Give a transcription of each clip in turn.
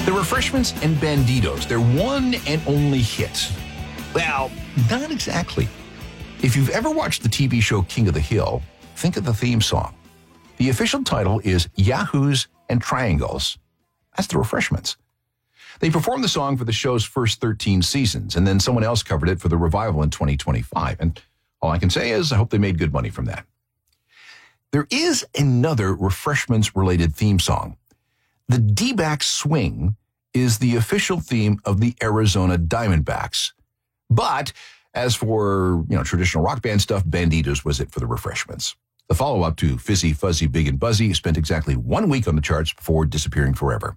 The Refreshments and Bandidos, their one and only hit. Well, not exactly. If you've ever watched the TV show King of the Hill, think of the theme song. The official title is Yahoos and Triangles. That's the Refreshments. They performed the song for the show's first 13 seasons, and then someone else covered it for the revival in 2025. And all I can say is I hope they made good money from that. There is another Refreshments-related theme song. The D-Back Swing is the official theme of the Arizona Diamondbacks. But as for, traditional rock band stuff, Bandidos was it for the Refreshments. The follow-up to Fizzy, Fuzzy, Big and Buzzy spent exactly 1 week on the charts before disappearing forever.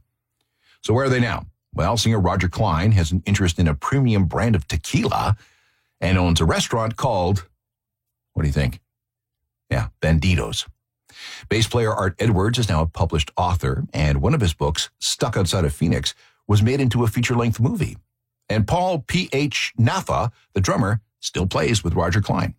So where are they now? Well, singer Roger Clyne has an interest in a premium brand of tequila and owns a restaurant called, what do you think? Yeah, Bandidos. Bass player Art Edwards is now a published author, and one of his books, Stuck Outside of Phoenix, was made into a feature-length movie. And Paul P.H. Naffa, the drummer, still plays with Roger Clyne.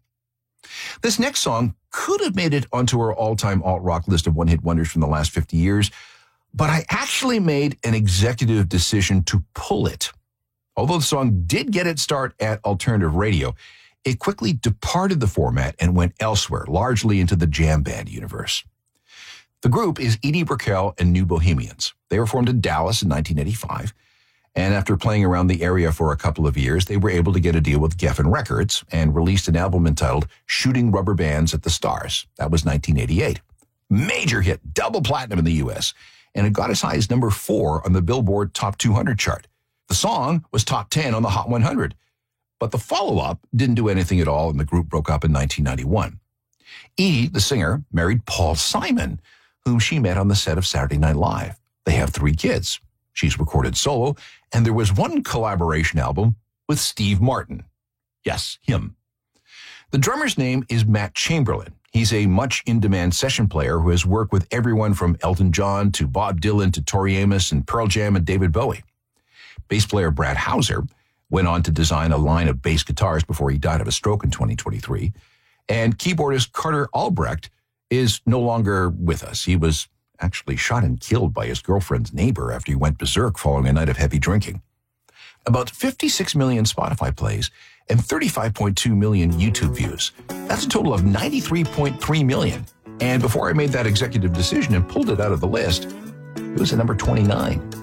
This next song could have made it onto our all-time alt-rock list of one-hit wonders from the last 50 years, but I actually made an executive decision to pull it. Although the song did get its start at alternative radio, it quickly departed the format and went elsewhere, largely into the jam band universe. The group is Edie Brickell and New Bohemians. They were formed in Dallas in 1985, and after playing around the area for a couple of years, they were able to get a deal with Geffen Records and released an album entitled Shooting Rubber Bands at the Stars. That was 1988. Major hit, double platinum in the U.S., and it got as high as number 4 on the Billboard Top 200 chart. The song was top 10 on the Hot 100. But the follow-up didn't do anything at all, and the group broke up in 1991. Edie, the singer, married Paul Simon, whom she met on the set of Saturday Night Live. They have 3 kids. She's recorded solo, and there was one collaboration album with Steve Martin. Yes, him. The drummer's name is Matt Chamberlain. He's a much in-demand session player who has worked with everyone from Elton John to Bob Dylan to Tori Amos and Pearl Jam and David Bowie. Bass player Brad Hauser went on to design a line of bass guitars before he died of a stroke in 2023. And keyboardist Carter Albrecht is no longer with us. He was actually shot and killed by his girlfriend's neighbor after he went berserk following a night of heavy drinking. About 56 million Spotify plays and 35.2 million YouTube views. That's a total of 93.3 million. And before I made that executive decision and pulled it out of the list, it was at number 29.